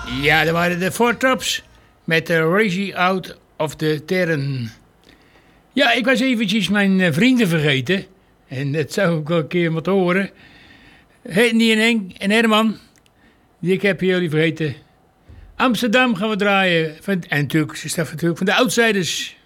Ja, dat waren de Four Tops met de Raging Out of the Terren. Ja, ik was eventjes mijn vrienden vergeten. En dat zou ik wel een keer moeten horen. Henny en Henk en Herman. Ik heb jullie vergeten. Amsterdam gaan we draaien. En natuurlijk, ze staat natuurlijk van de Outsiders.